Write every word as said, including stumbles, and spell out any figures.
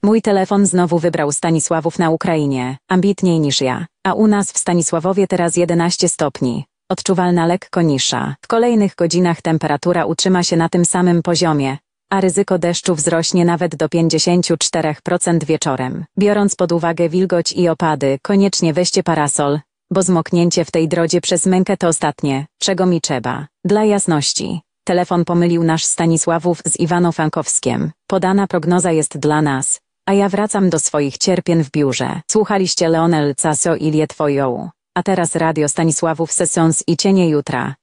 Mój telefon znowu wybrał Stanisławów na Ukrainie, ambitniej niż ja, a u nas w Stanisławowie teraz jedenaście stopni. Odczuwalna lekko niższa. W kolejnych godzinach temperatura utrzyma się na tym samym poziomie, a ryzyko deszczu wzrośnie nawet do pięćdziesięciu czterech procent wieczorem. Biorąc pod uwagę wilgoć i opady, koniecznie weźcie parasol, bo zmoknięcie w tej drodze przez mękę to ostatnie, czego mi trzeba. Dla jasności, telefon pomylił nasz Stanisławów z Iwano-Frankowskiem. Podana prognoza jest dla nas, a ja wracam do swoich cierpień w biurze. Słuchaliście Leonel Caso i Ilię Twoją. A teraz Radio Stanisławów Sesons i Cienie Jutra.